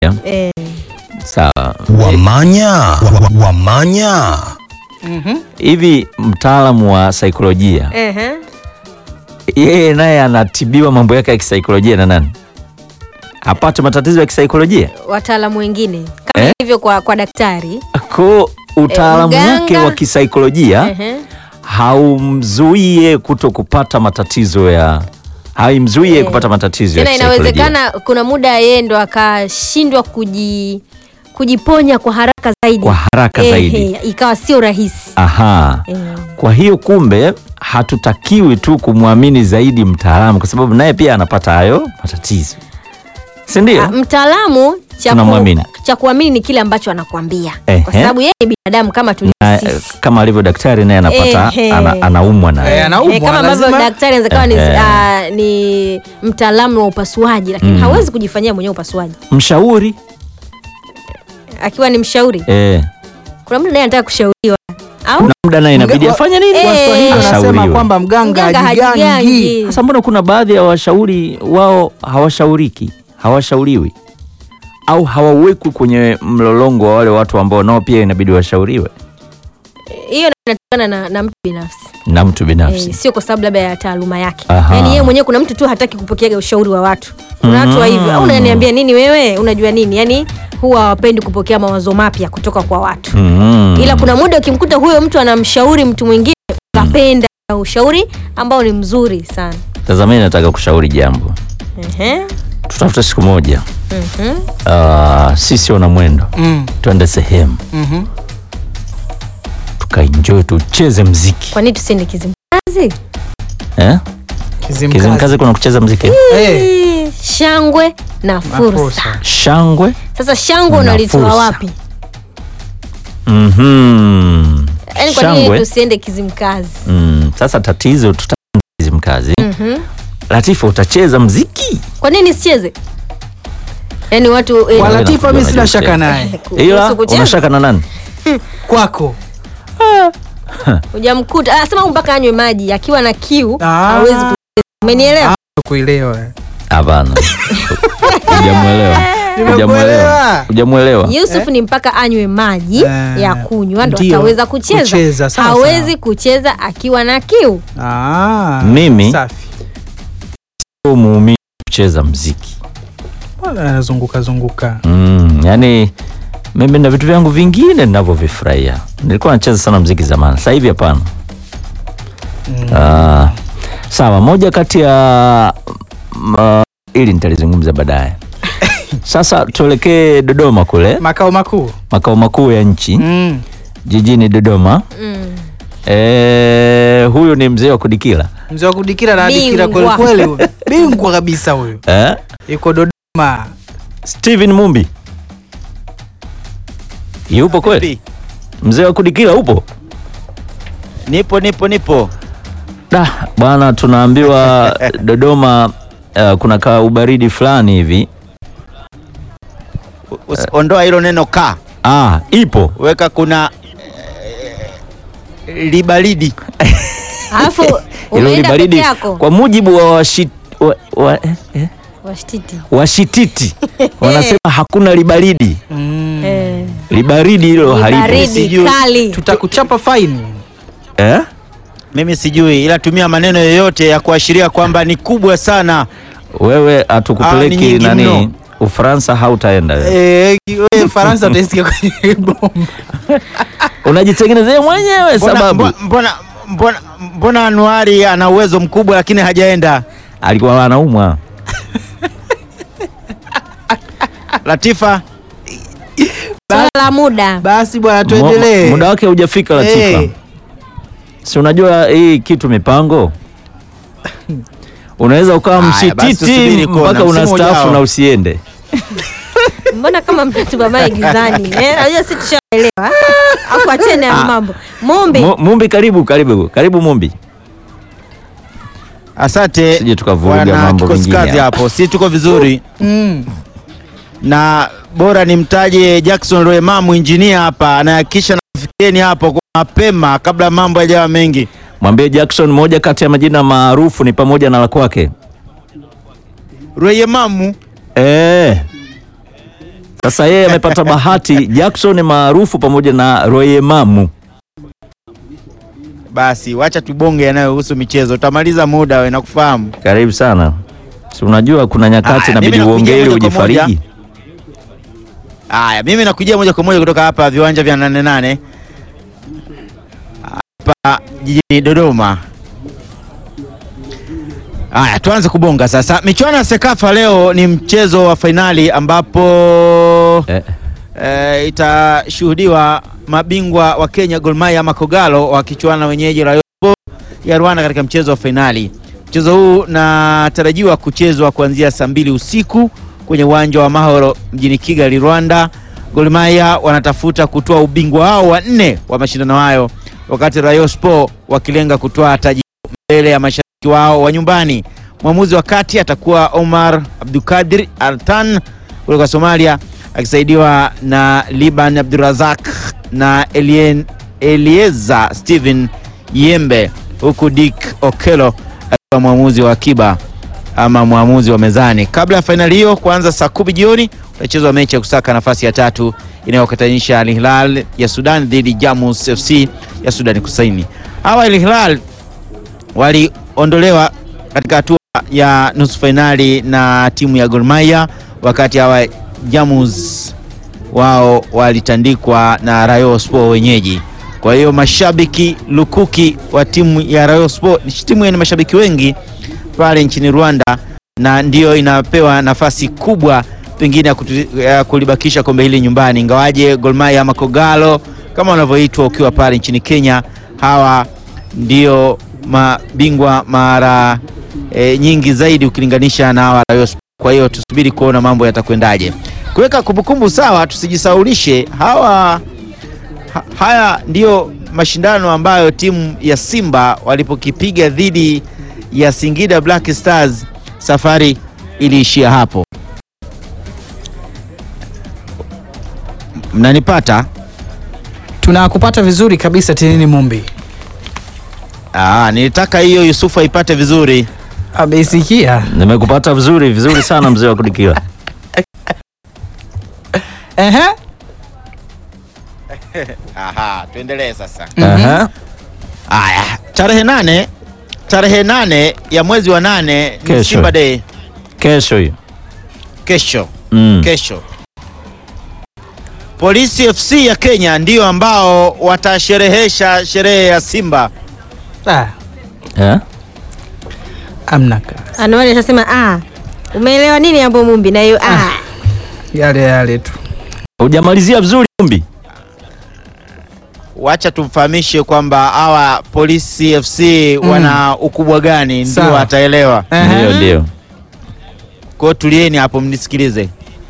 Sawa. Wamanya. Hivi mtaalamu wa saikolojia yeye naye anatibiwa mambo yake ya kisaikolojia na nani? Apate matatizo ya kisaikolojia? Wataalamu wengine kama hivyo kwa daktari. Kwa utaalamu wake wa kisaikolojia haumzuie kuto kupata matatizo ya haimzuie kupata matatizo ya kisaikolojia. Inawezekana kuna muda yeye ndo akashindwa kujiponya kwa haraka zaidi. Ikawa sio rahisi. Kwa hiyo kumbe hatutakiwi tu kumwamini zaidi mtaalamu, kwa sababu naye pia anapata hayo matatizo. Si ndio? Mtaalamu cha kuamini ni kile ambacho anakuambia. Kwa sababu yeye ni binadamu kama tulivyo sisi. Kama alivyo daktari naye anapata anaumwa naye. Kama ambavyo daktari anaweza ni mtaalamu wa upasuaji lakini hawezi kujifanyia mwenyewe upasuaji. Mshauri akiwa ni mshauri. Kuna mtu naye anataka kushauriwa. Kuna muda naye inabidi afanye nini? Waswahili wanasema kwamba mganga hajigangi. Sasa mbona kuna baadhi ya washauri wao hawashauriwi au hawawekwi kwenye mlolongo wa wale watu ambao nao pia inabidi washauriwe? Hiyo inatokana na mtu binafsi. Sio kwa sababu labda ya taaluma yake. Yaani yeye mwenyewe kuna mtu tu hataki kupokea ushauri wa watu. Kuna watu wa hivyo. Au unaniambia nini wewe? Unajua nini? Yaani huwa hawapendi kupokea mawazo mapya kutoka kwa watu. Ila kuna muda ukimkuta huyo mtu anamshauri mtu mwingine, unapenda ushauri ambao ni mzuri sana. Tazama, mimi nataka kushauri jambo. Tutafuta siku moja. Sisi wana mwendo. Tuende sehemu. Tukaenjoy, tucheze muziki. Kwa nini tusiende Kizimkazi? Kizimkazi kuna kucheza muziki. Shangwe na fursa. Shangwe. Sasa shangwe unalitoa wapi? Yaani kwa nini tusiende Kizimkazi? Sasa tatizo tutaenda Kizimkazi. Latifa, utacheza muziki? Kwa nini sicheze? Yaani watu kwa Latifa mimi sina shaka naye. Ila una shaka na nani? Kwako. Hujamkuta. Anasema mpaka anywe maji akiwa na kiu hawezi kucheza. Umenielewa? Kuelewa. Hapana. Hujamuelewa. Yusuf ni mpaka anywe maji ya kunywa ndo ataweza kucheza. Hawezi kucheza akiwa na kiu. Mimi safi. Sio muumini kucheza muziki. Wala anazunguka. Yaani mimi na vitu vyangu vingine ninavyovifurahia. Nilikuwa nacheza sana muziki zamani. Sasa hivi hapana. Sawa, moja kati ya ili nitalizungumza baadaye. Sasa tuelekee Dodoma kule. Makao makuu ya nchi. Jijini Dodoma. Huyu ni mzee wa kudikila. Mzee wa kudikila na adikila kweli huyo. Bingwa kabisa huyo. Yuko Dodoma. Steven Mumbi. Yupo kweli? Mzee wa kudikila upo? Nipo. Bwana, tunaambiwa Dodoma kuna ka ubaridi fulani hivi. Ondoa hilo neno ka. Ipo. Weka kuna libaridi. Alafu umeenda peke yako. Kwa mujibu wa washititi wanasema hakuna libaridi. Libaridi hilo halipo. Tutakuchapa faini. Mimi sijui, ila tumia maneno yoyote ya kuashiria kwamba ni kubwa sana. Wewe atukupeleki nani Ufaransa, hautaenda wewe. Ufaransa utasikia kwenye bomba. Unajitengenezea mwenyewe sababu. Mbona Anuari ana uwezo mkubwa lakini hajaenda? Alikuwa anaumwa. Latifa. Sala muda. Basi bwana tuendelee. Muda wake hujafika Latifa. Si unajua hii kitu mipango. Unaweza ukawa mshititi mpaka unastaafu na usiende. Mbona kama mtatuba maigizani? Unajua sisi tushaelewa. Hapo achene ya mambo. Mumbi karibu Mumbi. Asante. Sije tukavuruga mambo mengine hapo. Sisi tuko vizuri. Na bora nimtaje Jackson Roemamu engineer hapa, anahakikisha nafikieni hapo kwa mapema kabla mambo hayajawa mengi. Mwambie Jackson moja kati ya majina maarufu ni pamoja na la kwake. Roemamu. Sasa yeye amepata bahati, Jackson maarufu pamoja na Royemamu. Basi wacha tubonge yanayohusu michezo, utamaliza muda wewe, nakufahamu. Karibu sana. Si unajua kuna nyakati inabidi uongee ili ujifariji. Haya, mimi nakujia moja kwa moja kutoka hapa viwanja vya 88 hapa jijini Dodoma. Haya, tuanze kubonga sasa. Michuano ya Sekafa leo ni mchezo wa fainali ambapo itashuhudiwa mabingwa wa Kenya Gor Mahia Makogalo wakichuana na wenyeji Rayon Sports ya Rwanda katika mchezo wa fainali. Mchezo huu unatarajiwa kuchezwa kuanzia saa 2 usiku kwenye uwanja wa Mahoro mjini Kigali, Rwanda. Gor Mahia wanatafuta kutoa ubingwa wao wa 4 wa mashindano hayo, wakati Rayon Sports wakilenga kutoa taji mbele ya mashabiki wao wa nyumbani. Mwamuzi wa kati atakuwa Omar Abdukadir Altan kutoka Somalia, akisaidiwa na Liban Abdurazak na Elieza Steven Yembe, huku Dick Okelo akiwa mwamuzi wa akiba ama mwamuzi wa mezani. Kabla ya fainali hiyo kuanza saa 10 jioni, utachezwa mechi ya kusaka nafasi ya 3 inayokutanisha Al Hilal ya Sudan dhidi Jamus FC ya Sudan Kusini. Hawa Al Hilal waliondolewa katika hatua ya nusu fainali na timu ya Gor Mahia, wakati hawa Jamus wao walitandikwa na Rayon Sports wenyeji. Kwa hiyo mashabiki lukuki wa timu ya Rayon Sports, timu yenye mashabiki wengi pale nchini Rwanda, na ndio inapewa nafasi kubwa pengine ya kulibakisha kombe hili nyumbani. Ingawaje Gor Mahia Makogalo kama wanavyoitwa ukiwa pale nchini Kenya, hawa ndio mabingwa mara nyingi zaidi ukilinganisha na hawa Rayon Sports. Kwa hiyo tusubiri kuona mambo yatakwendaje. Kuweka kumbukumbu sawa, tusijisaulishe haya ndio mashindano ambayo timu ya Simba walipokipiga dhidi ya Singida Black Stars, safari iliishia hapo. Mnanipata? Tunakupata vizuri kabisa Tinini Mumbi. Nilitaka hiyo Yusufu aipate vizuri. Ameisikia. Nimekupata vizuri sana mzee wa kudikiwa. Tuendelee sasa. Aha. Tarehe 8 ya mwezi wa 8 ni Simba Day. Kesho hiyo. Kesho. Polisi FC ya Kenya ndio ambao watasherehesha sherehe ya Simba. Amna kazi. Anwani anasema umeelewa nini hapo Mumbi na hiyo yale tu. Hujamalizia vizuri Mumbi. Wacha tumfahamishe kwamba hawa Polisi FC wana ukubwa gani, ndio ataelewa. Ndio. Kwa hiyo tulieni hapo mnisikilize.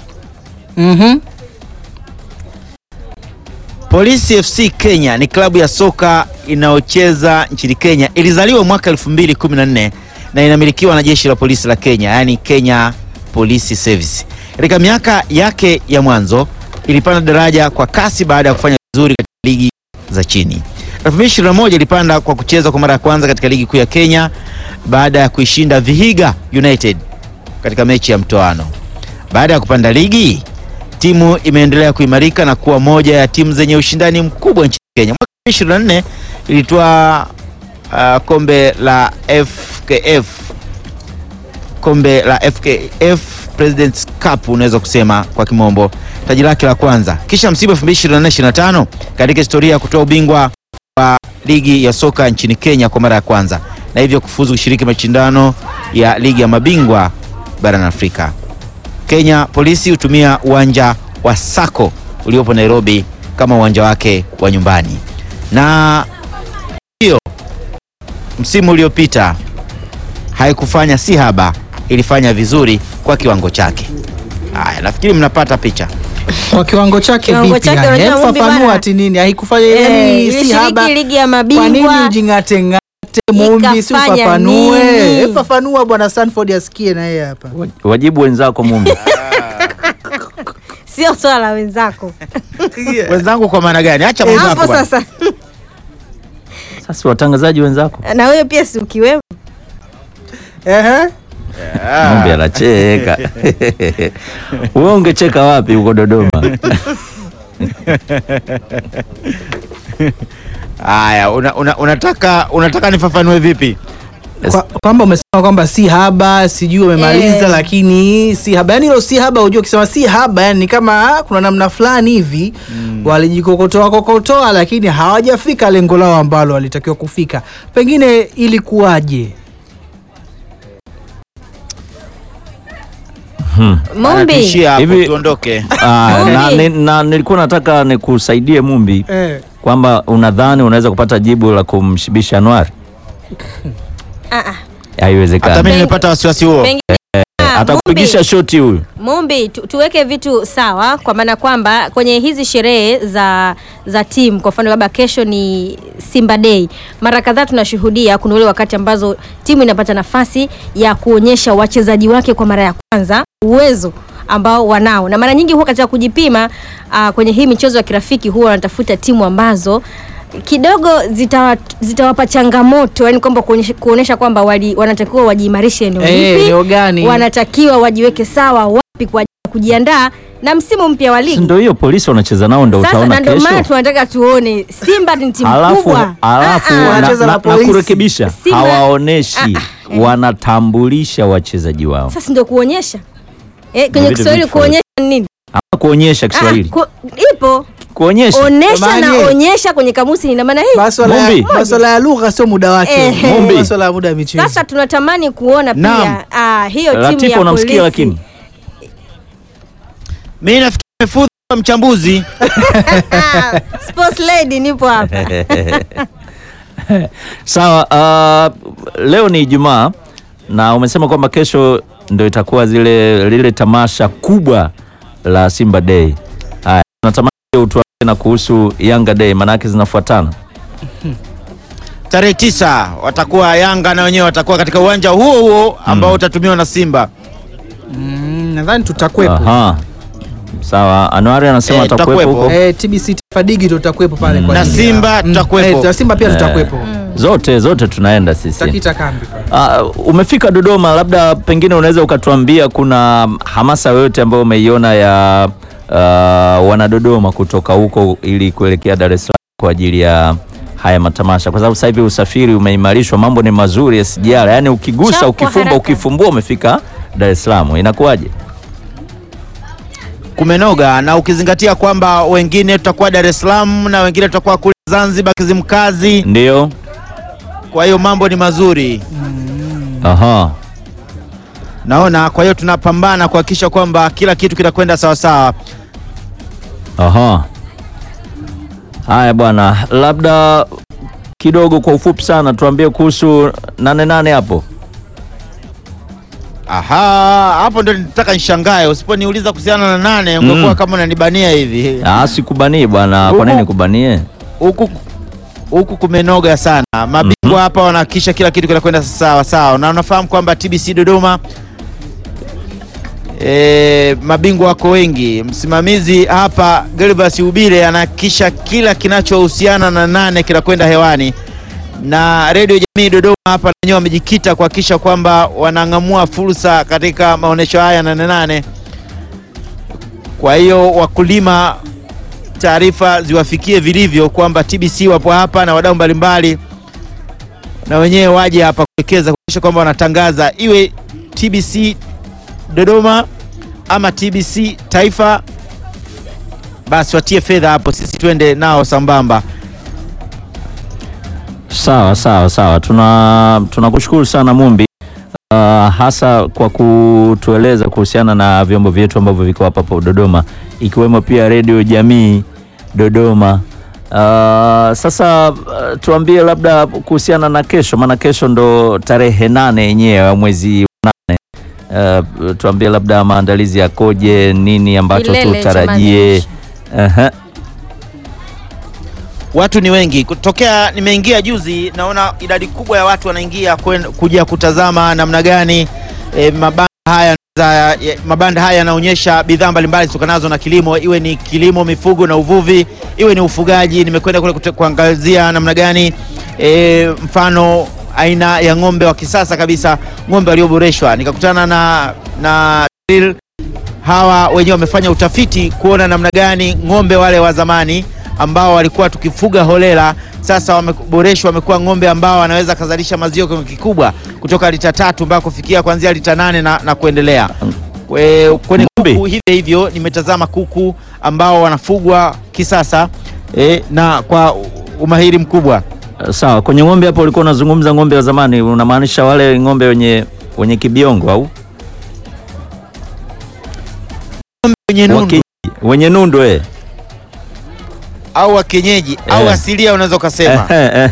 Polisi FC Kenya ni klabu ya soka inayocheza nchini Kenya. Ilizaliwa mwaka 2014 na inamilikiwa na jeshi la polisi la Kenya, yani Kenya Police Service. Katika miaka yake ya mwanzo ilipanda daraja kwa kasi baada ya kufanya vizuri katika ligi za chini. 2021 ilipanda kwa kucheza kwa mara ya kwanza katika ligi kuu ya Kenya baada ya kuishinda Vihiga United katika mechi ya mtoano. Baada ya kupanda ligi, timu imeendelea kuimarika na kuwa moja ya timu zenye ushindani mkubwa nchini Kenya. Mwaka 2024 ilitoa kombe la FKF President's Cup, unaweza kusema kwa kimombo, taji lake la kwanza. Kisha msimu 2024-2025 katika historia ya kutoa ubingwa wa ligi ya soka nchini Kenya kwa mara ya kwanza, na hivyo kufuzu kushiriki mashindano ya ligi ya mabingwa barani Afrika. Kenya Polisi hutumia uwanja wa Sako uliopo Nairobi kama uwanja wake wa nyumbani. Na hiyo msimu uliopita haikufanya si haba, ilifanya vizuri kwa kiwango chake. Nafikiri mnapata picha. Kwa kiwango chake vipi? Fafanua ati nini? Haikufanya yani si haba. Ligi ya mabingwa. Kwa nini ujingate Mumbi, si ufafanue? Fafanua bwana Sanford asikie na yeye hapa. Wajibu wenzako Mumbi. Sio swala wenzako. Wenzangu kwa maana gani? Acha mambo hapo sasa. Sasa watangazaji wenzako. Na wewe pia si ukiwepo. Mumbi anacheka. Wewe ungecheka wapi huko Dodoma? Haya, unataka nifafanue vipi? Kwamba umesema kwamba si haba, sijui umemaliza lakini si haba. Yaani hilo si haba, unajua ukisema si haba yani kama kuna namna fulani hivi walijikokotoa lakini hawajafika lengo lao ambalo walitakiwa kufika. Pengine ilikuwaje? Mumbi hivi tuondoke. Na nilikuwa nataka nikusaidie Mumbi kwamba unadhani unaweza kupata jibu la kumshibisha Anwar? Haiwezekani. Hata mimi nimepata wasiwasi huo. Atakupigisha shoti huyu. Mumbi, tuweke vitu sawa kwa maana kwamba kwenye hizi sherehe za timu, kwa mfano labda kesho ni Simba Day, mara kadhaa tunashuhudia kuna ule wakati ambazo timu inapata nafasi ya kuonyesha wachezaji wake kwa mara ya kwanza uwezo ambao wanao, na mara nyingi huwa katika kujipima kwenye hii michezo ya kirafiki huwa wanatafuta timu ambazo kidogo zitawapa changamoto, yani kwamba kuonesha kwamba wanatakiwa wajiimarishe eneo lipi, wanatakiwa wajiweke sawa wapi kwa kujiandaa na msimu mpya wa ligi. Ndio hiyo Polisi wanacheza nao, ndio utaona kesho. Sasa ndio maana tunataka tuone Simba ni timu kubwa. Alafu na kurekebisha, hawaoneshi, wanatambulisha wachezaji wao. Sasa ndio kuonyesha. Kwenye Kiswahili kuonyesha nini? Kuonyesha Kiswahili. Ipo. Kuonyesha. Onesha na onyesha kwenye kamusi ina maana hii. Masuala ya lugha sio muda wake. Masuala ya muda ya michezo. Sasa tunatamani kuona pia hiyo timu ya Polisi. Unamsikia lakini. Mimi nafikiri nimefuza mchambuzi. Sports lady nipo hapa. Sawa, leo ni Ijumaa na umesema kwamba kesho ndio itakuwa lile tamasha kubwa la Simba Day. Haya, tunatamani utuambie na kuhusu Yanga Day, maana yake zinafuatana. Tarehe 9 watakuwa Yanga na wenyewe watakuwa katika uwanja huo ambao utatumiwa na Simba. Nadhani tutakuepo. Sawa, Anwar anasema tutakuepo huko. TBC Taifa Digital tutakuepo pale kwa na Simba tutakuepo. Na Simba pia tutakuepo. Zote tunaenda sisi. Tutakita kambi. Umefika Dodoma, labda pengine unaweza ukatuambia kuna hamasa yoyote ambayo umeiona ya wana Dodoma kutoka huko ili kuelekea Dar es Salaam kwa ajili ya haya matamasha, kwa sababu sasa hivi usafiri umeimarishwa, mambo ni mazuri ya SGR, yani ukigusa ukifumbua umefika Dar es Salaam. Inakuwaje? Kumenoga, na ukizingatia kwamba wengine tutakuwa Dar es Salaam na wengine tutakuwa kule Zanzibar Kizimkazi. Ndio. Kwa hiyo mambo ni mazuri. Naona kwa hiyo tunapambana kuhakikisha kwamba kila kitu kinakwenda sawa sawa. Haya bwana, labda kidogo kwa ufupi sana tuambie kuhusu 88 hapo. Hapo ndio nitaka nishangae. Usiponiuliza kuhusiana na 8 ungekuwa kama unanibania hivi. Sikubanii bwana, kwa nini kubanie? Huku kumenoga sana. Mabingwa hapa wanahakikisha kila kitu kinakwenda sawa sawa. Na unafahamu kwamba TBC Dodoma mabingwa wako wengi. Msimamizi hapa Gervas Ubile anahakikisha kila kinachohusiana na 8 kinakwenda hewani. Na Radio Jamii Dodoma hapa wenyewe wamejikita kuhakikisha kwamba wanang'amua fursa katika maonesho haya na 8. Kwa hiyo wakulima, taarifa ziwafikie vilivyo kwamba TBC wapo hapa na wadau mbalimbali na wenyewe waje hapa kuwekeza kuhakikisha kwamba wanatangaza, iwe TBC Dodoma ama TBC Taifa, basi watie fedha hapo, sisi twende nao sambamba. Sawa. Tunakushukuru sana Mumbi, hasa kwa kutueleza kuhusiana na vyombo vyetu ambavyo viko hapa Dodoma, ikiwemo pia Radio Jamii Dodoma. Sasa tuambie labda kuhusiana na kesho, maana kesho ndo tarehe 8 yenyewe ya mwezi 8. Tuambie labda maandalizi yakoje, nini ambacho tutarajie. Watu ni wengi. Kutokea nimeingia juzi, naona idadi kubwa ya watu wanaingia kuja kutazama namna gani mabanda haya yanaonyesha bidhaa mbalimbali zitokanazo na kilimo, iwe ni kilimo, mifugo na uvuvi, iwe ni ufugaji. Nimekwenda kule kuangazia namna gani mfano aina ya ng'ombe wa kisasa kabisa, ng'ombe walioboreshwa. Nikakutana na hawa wenyewe wamefanya utafiti kuona namna gani ng'ombe wale wa zamani ambao walikuwa tukifuga holela sasa wameboreshwa, wamekuwa ng'ombe ambao wanaweza kuzalisha maziwa kwa kikubwa kutoka lita 3 mpaka kufikia kuanzia lita 8 na kuendelea. Kwenye kuku hivyo nimetazama kuku ambao wanafugwa kisasa na kwa umahiri mkubwa. Sawa, kwenye ng'ombe hapo ulikuwa unazungumza ng'ombe wa zamani, unamaanisha wale ng'ombe wenye kibiongo au wenye nundu? Wenye nundu au wa kienyeji au asilia unaweza kusema.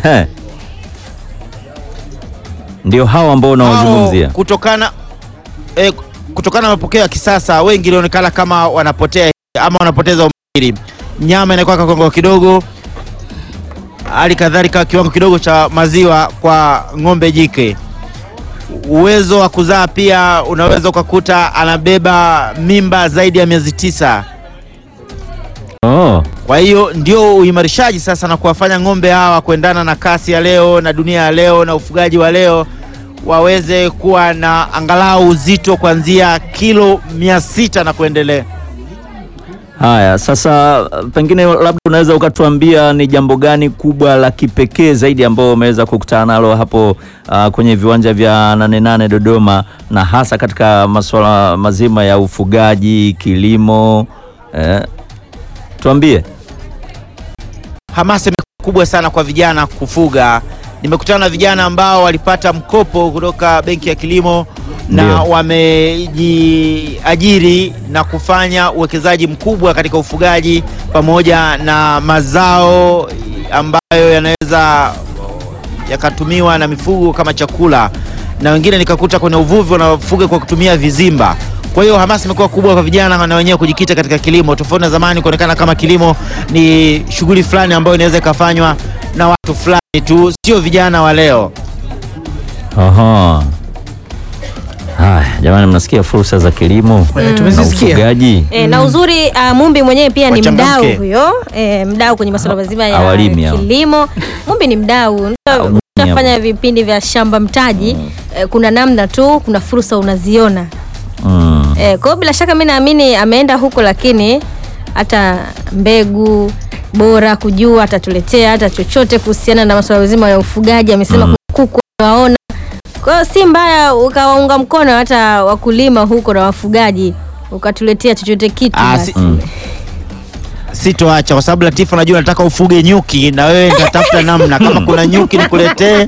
Ndio hao ambao unaozungumzia. Kutokana na mapokeo ya kisasa, wengi ilionekana kama wanapotea ama wanapoteza umahiri. Nyama inakuwa kwa kiwango kidogo, hali kadhalika kiwango kidogo cha maziwa kwa ng'ombe jike. Uwezo wa kuzaa pia unaweza ukakuta anabeba mimba zaidi ya miezi 9. Kwa hiyo ndio uimarishaji sasa na kuwafanya ng'ombe hawa kuendana na kasi ya leo na dunia ya leo na ufugaji wa leo, waweze kuwa na angalau uzito kuanzia kilo 600 na kuendelea. Haya, sasa pengine labda unaweza ukatuambia ni jambo gani kubwa la kipekee zaidi ambao umeweza kukutana nalo hapo kwenye viwanja vya 88 Dodoma, na hasa katika masuala mazima ya ufugaji, kilimo, tuambie. Hamasa kubwa sana kwa vijana kufuga. Nimekutana na vijana ambao walipata mkopo kutoka Benki ya Kilimo na wamejiajiri na kufanya uwekezaji mkubwa katika ufugaji pamoja na mazao ambayo yanaweza yakatumiwa na mifugo kama chakula, na wengine nikakuta kwenye uvuvi wanafuga kwa kutumia vizimba. Kwa hiyo hamasa imekuwa kubwa kwa vijana na wenyewe kujikita katika kilimo, tofauti na zamani kuonekana kama kilimo ni shughuli fulani ambayo inaweza ikafanywa na watu fulani tu, sio vijana wa leo. Haya, jamani, mnasikia fursa za kilimo na ufugaji. Na uzuri Mumbi mwenyewe pia ni mdau huyo. Mdau kwenye masuala mazima ya kilimo. Mumbi ni mdau. Unafanya vipindi vya shamba mtaji. Kuna namna tu, kuna fursa unaziona. Kwa bila shaka mimi naamini ameenda huko, lakini hata mbegu bora kujua atatuletea hata chochote kuhusiana na masuala mazima ya ufugaji. Amesema kuku waona. Kwa hiyo si mbaya ukawaunga mkono hata wakulima huko na wafugaji, ukatuletea chochote kitu basi. Sitoacha kwa sababu Latifa najua nataka ufuge nyuki, na wewe nitatafuta namna kama kuna nyuki nikuletee.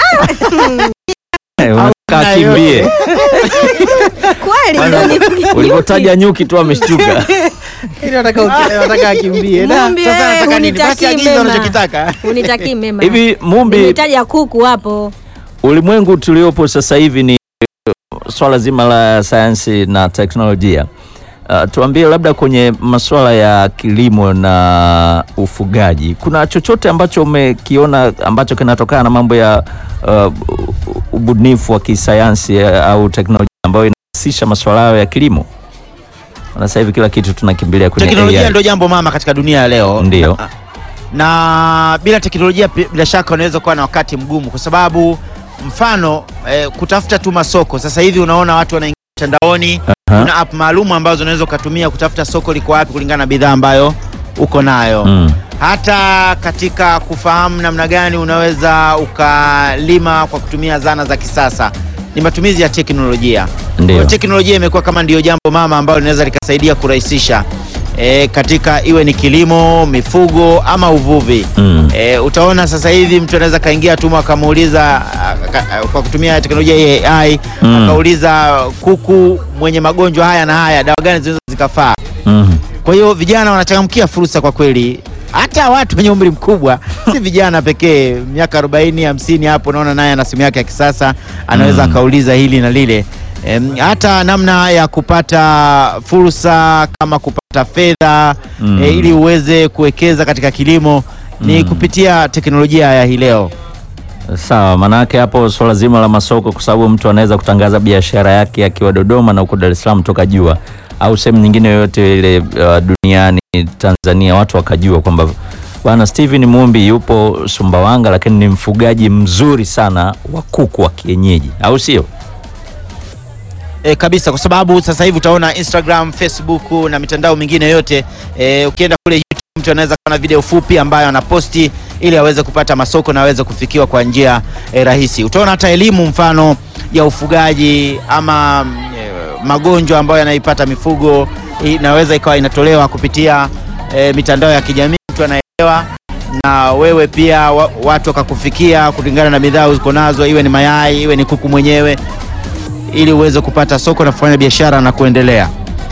Kimbie. Kweli ulipotaja nyuki tu ameshtuka. Ili nataka akimbie. Sasa nataka nini? Basi agiza unachokitaka. Unitakii mema. Hivi Mumbi, nimetaja kuku hapo. Ulimwengu tuliopo sasa hivi ni swala zima la sayansi na teknolojia. Tuambie labda kwenye masuala ya kilimo na ufugaji, kuna chochote ambacho umekiona ambacho kinatokana na mambo ya ubunifu wa kisayansi au teknolojia ambayo inahusisha masuala hayo ya kilimo? Na sasa hivi kila kitu tunakimbilia kwenye teknolojia. Ndio jambo mama katika dunia ya leo. Ndio. Na bila teknolojia bila shaka unaweza kuwa na wakati mgumu, kwa sababu mfano kutafuta tu masoko. Sasa hivi unaona watu wanaingia mtandaoni, kuna app maalum ambazo unaweza kutumia kutafuta soko liko wapi kulingana na bidhaa ambayo uko nayo. Hata katika kufahamu namna gani unaweza ukalima kwa kutumia zana za kisasa, ni matumizi ya teknolojia. Kwa teknolojia imekuwa kama ndio jambo mama ambalo linaweza likasaidia kurahisisha katika iwe ni kilimo, mifugo ama uvuvi. Utaona sasa hivi mtu anaweza kaingia tu akamuuliza kwa kutumia teknolojia ya AI, akauliza kuku mwenye magonjwa haya na haya, dawa gani zinaweza zikafaa. Kwa hiyo vijana wanachangamkia fursa kwa kweli. Hata watu wenye umri mkubwa, si vijana pekee, miaka 40, 50 hapo unaona naye ana simu yake ya kisasa, anaweza akauliza hili na lile. Hata namna ya kupata fursa kama kupata fedha ili uweze kuwekeza katika kilimo ni kupitia teknolojia ya hii leo. Sawa, manake hapo swala zima la masoko, kwa sababu mtu anaweza kutangaza biashara yake akiwa Dodoma na huko Dar es Salaam toka jua, au sehemu nyingine yoyote ile duniani, Tanzania, watu wakajua kwamba Bwana Steven Mumbi yupo Sumbawanga, lakini ni mfugaji mzuri sana wa kuku wa kienyeji, au sio? Kabisa, kwa sababu sasa hivi utaona Instagram, Facebook na mitandao mingine yote, ukienda kule YouTube mtu anaweza kuona video fupi ambayo anaposti ili aweze kupata masoko na aweze kufikiwa kwa njia rahisi. Utaona hata elimu mfano ya ufugaji ama magonjwa ambayo yanaipata mifugo inaweza ikawa inatolewa kupitia mitandao ya kijamii, mtu anaelewa, na wewe pia watu wakakufikia kulingana na bidhaa uko nazo, iwe ni mayai, iwe ni kuku mwenyewe, ili uweze kupata soko na kufanya biashara na kuendelea.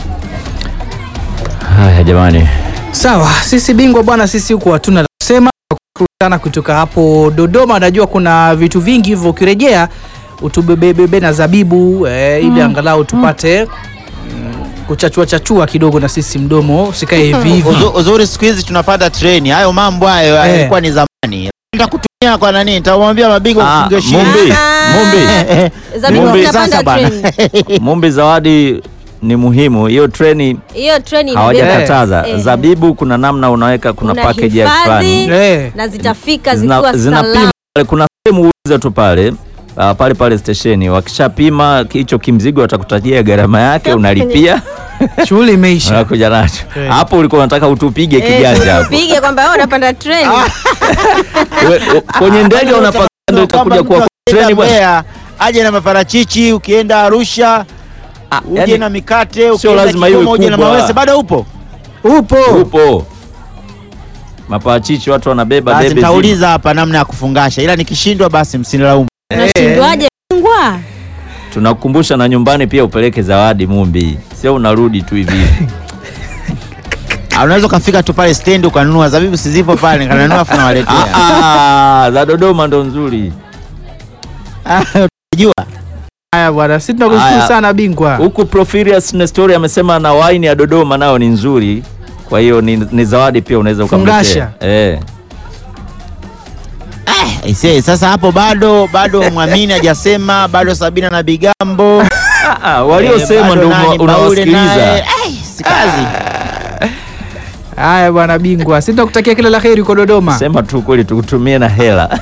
Haya jamani. Sawa, sisi bingwa bwana, sisi huko hatuna la kusema. Kukutana kutoka hapo Dodoma, najua kuna vitu vingi hivyo, ukirejea utubebebe na zabibu ili angalau tupate kuchachua kidogo na sisi mdomo usikae hivi hivi. Uzuri siku hizi tunapata treni. Hayo mambo hayo yalikuwa ni zamani. Nitakutumia kwa nani? Nitamwambia mabingwa kufungia Mumbi. Zabibu zinapanda treni. Mumbi, zawadi ni muhimu. Hiyo treni hawajakataza. Zabibu kuna namna unaweka, kuna package ya fulani na zitafika zikiwa salama. Kuna sehemu uliza tu pale stesheni, wakishapima hicho kimzigo watakutajia gharama yake, unalipia. Shughuli imeisha. Unakuja nacho. Hapo ulikuwa unataka utupige kiganja hapo. Upige kwamba wewe unapanda treni. Kwenye ndege unapanda, ndio itakuja kuwa treni bwana. Aje na maparachichi, ukienda Arusha uje na mikate, ukienda lazima iwe uje na mawese, bado upo. Maparachichi watu wanabeba debe. Basi nitauliza hapa namna ya kufungasha, ila nikishindwa basi msinilaumu. Unashindwaje bingwa? Tunakukumbusha na nyumbani pia upeleke zawadi Mumbi. Sio unarudi tu hivi. Unaweza kufika tu pale stand ukanunua zabibu, sizipo pale nikanunua afu nawaletea. Za Dodoma ndo nzuri. Unajua? Haya bwana, sisi tunakushukuru sana bingwa. Huku Profirius Nestori amesema na wine ya Dodoma nao ni nzuri. Kwa hiyo ni zawadi pia unaweza ukamletea. Sasa hapo bado Mwamini hajasema, bado Sabina na Bigambo. Waliosema ndio unawasikiliza. Si kazi. Haya bwana bingwa, sisi tunakutakia kila la kheri kwa Dodoma. Sema tu kweli tukutumie na hela.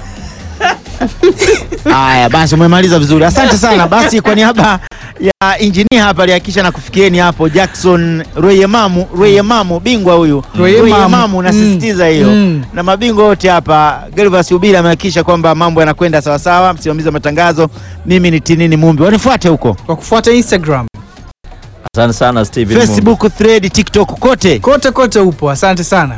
Haya basi, umemaliza vizuri. Asante sana. Basi kwa niaba ya engineer hapa alihakikisha na kufikieni hapo Jackson Royemamu bingwa huyu. Royemamu nasisitiza hiyo. Na mabingwa wote hapa, Gervas Ubila amehakikisha kwamba mambo yanakwenda sawa sawa. Msimamizi wa matangazo mimi ni Tinini Mumbi. Wanifuate huko. Kwa kufuata Instagram. Asante sana Steven Mumbi. Facebook, Thread, TikTok, kote upo. Asante sana.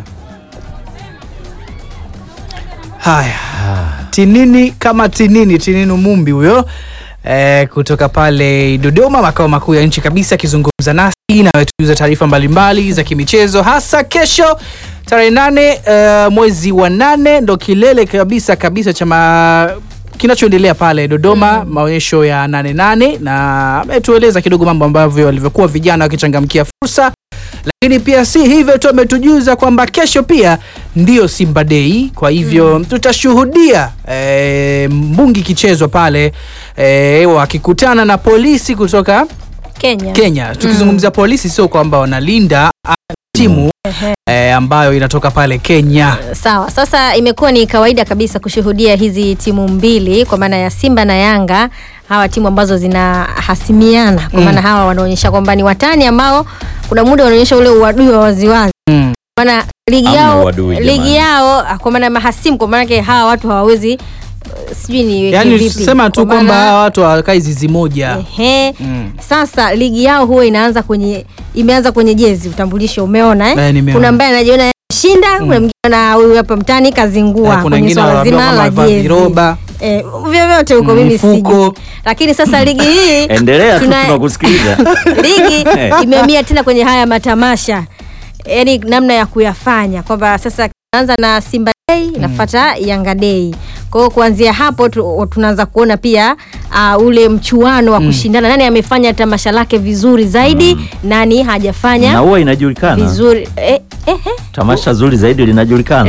Haya. Tinini kama Tinini Mumbi huyo kutoka pale Dodoma, makao makuu ya nchi kabisa, akizungumza nasi na wetujuza taarifa mbalimbali za kimichezo, hasa kesho tarehe 8 mwezi wa 8 ndo kilele kabisa cha kinachoendelea pale Dodoma, maonyesho ya 88, na ametueleza kidogo mambo ambavyo walivyokuwa vijana wakichangamkia fursa. Lakini pia si hivyo tu, ametujuza kwamba kesho pia ndio Simba Day. Kwa hivyo tutashuhudia mbungi kichezwa pale, wakikutana na polisi kutoka Kenya. Tukizungumzia polisi, sio kwamba wanalinda timu ambayo inatoka pale Kenya. Sawa. Sasa imekuwa ni kawaida kabisa kushuhudia hizi timu mbili, kwa maana ya Simba na Yanga, hawa timu ambazo zinahasimiana, kwa maana hawa wanaonyesha kwamba ni watani ambao kuna muda wanaonyesha ule uadui wa waziwazi. Maana ligi yao kwa maana mahasimu, kwa maana hawa watu hawawezi sijui ni yani sema tu kwamba hawa watu hawakai zizi moja. Sasa ligi yao huwa imeanza kwenye jezi, utambulisho, umeona kuna ambaye anajiona shinda, kuna mwingine na huyu hapa mtani kazingua kwenye swala zima la jezi. Vyovyote huko mimi sijui. Lakini sasa ligi hii endelea tu tunakusikiliza. Ligi imehamia tena kwenye haya matamasha. Yaani namna ya kuyafanya kwamba sasa tunaanza na Simba Day, inafuata Yanga Day. Kwa hiyo kuanzia hapo tunaanza kuona pia ule mchuano wa kushindana, nani amefanya tamasha lake vizuri zaidi, nani hajafanya. Na huwa inajulikana vizuri. Tamasha zuri zaidi linajulikana.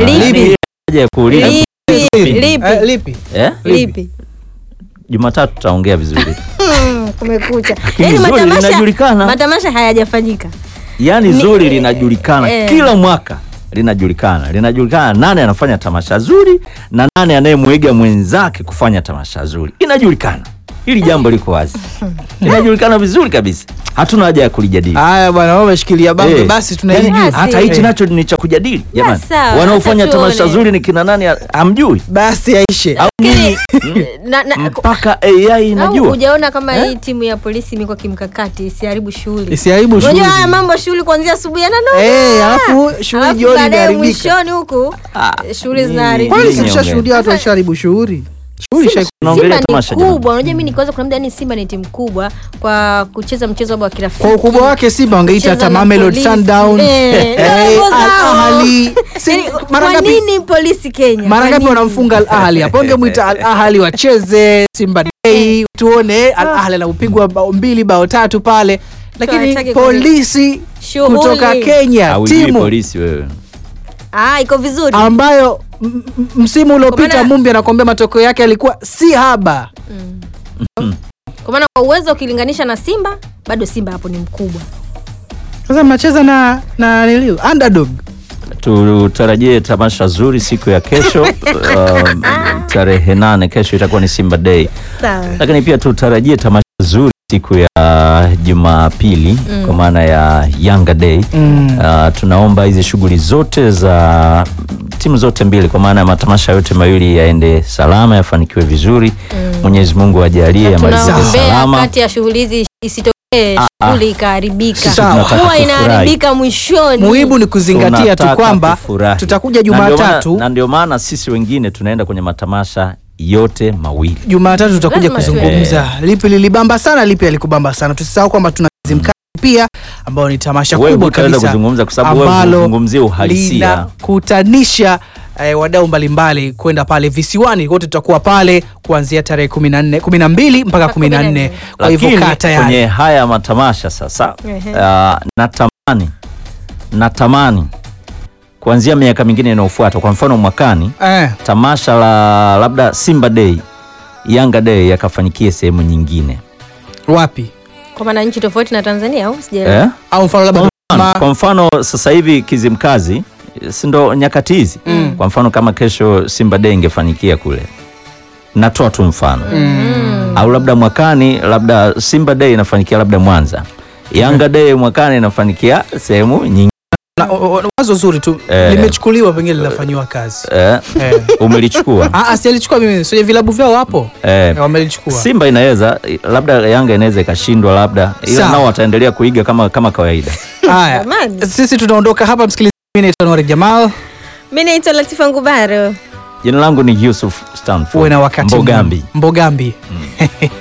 Lipi? Jumatatu tutaongea vizuri. Kumekucha. Linajulikana. Matamasha hayajafanyika. Yaani zuri linajulikana kila mwaka. linajulikana nani anafanya tamasha zuri na nani anayemwiga mwenzake kufanya tamasha zuri. Inajulikana. Hili jambo liko wazi. Inajulikana vizuri kabisa. Hatuna haja ya kulijadili. Haya bwana, wewe umeshikilia bango basi tunaijua. Hata hichi nacho ni cha kujadili jamani. Wanaofanya tamasha zuri ni kina nani hamjui? Basi aishe. Mpaka AI inajua. Hujaona kama hii timu ya polisi imekuwa kimkakati isiharibu shughuli. Isiharibu shughuli. Unajua haya mambo shughuli kuanzia asubuhi yananoga. Alafu shughuli jioni inaharibika. Mwishoni huku shughuli zinaharibika. Kwani sishashuhudia watu washaribu shughuli? Simba ni kubwa. Unajua mimi nikianza kuna muda Simba ni timu kubwa kwa kucheza mchezo wa kirafiki. Kwa ukubwa wake Simba wangeita hata Mamelodi Sundowns, Al Ahly. Kwa nini polisi Kenya? Mara ngapi wanamfunga Al Ahly? Hapo wangemuita Al Ahly wacheze Simba Day, tuone Al Ahly anapigwa bao 2 bao 3 pale. Lakini polisi kutoka Kenya, timu polisi wewe. Iko vizuri. Ambayo msimu uliopita Mumbi anakuambia matokeo yake yalikuwa si haba. Kwa maana kwa uwezo ukilinganisha na Simba, bado Simba hapo ni mkubwa. Sasa mnacheza na nilio underdog. Tutarajie tamasha zuri siku ya kesho. Tarehe 8 kesho itakuwa ni Simba Day. Sawa. Lakini pia tutarajie tamasha zuri siku ya Jumapili kwa maana ya Yanga Day. Tunaomba hizi shughuli zote za timu zote mbili kwa maana ya matamasha yote mawili yaende salama, yafanikiwe vizuri. Mwenyezi Mungu ajalie yamalizike salama. Kati ya shughuli hizi isitokee shughuli ikaharibika. Huwa inaharibika mwishoni. Muhimu ni kuzingatia tu kwamba tutakuja Jumatatu. Na ndio maana sisi wengine tunaenda kwenye matamasha yote mawili. Jumatatu tutakuja kuzungumza lipi lilibamba sana, lipi alikubamba sana. Tusisahau kwamba tuna Kizimkazi pia ambao ni tamasha kubwa kabisa kuzungumza kwa sababu wewe unazungumzia uhalisia, kutanisha wadau mbalimbali kwenda pale visiwani. Wote tutakuwa pale kuanzia tarehe 12 mpaka 14. Kwa hivyo kaa tayari kwenye haya matamasha sasa. Natamani kuanzia miaka mingine inayofuata, kwa mfano mwakani tamasha la labda Simba Day, Yanga Day yakafanyikie sehemu nyingine. Wapi? Kwa maana nchi tofauti na Tanzania au sijaelewa. Au mfano labda kwa mfano sasa hivi Kizimkazi si ndo nyakati hizi. Kwa mfano kama kesho Simba Day ingefanyikia kule. Natoa tu mfano. Au labda mwakani labda Simba Day inafanyikia labda Mwanza. Yanga Day mwakani inafanyikia sehemu nyingine. Wazo zuri tu limechukuliwa, pengine linafanywa kazi. Umelichukua? Sijalichukua mimi, sio vilabu vyao hapo. Wamelichukua. Simba inaweza, labda Yanga inaweza ikashindwa labda, ila nao wataendelea kuiga kama kawaida. Haya. Sisi tunaondoka hapa, msikilizaji. Mimi naitwa Nori Jamal. Mimi naitwa Latifa Ngubaro. Jina langu ni Yusuf Stanford. Uwe na wakati Mbogambi.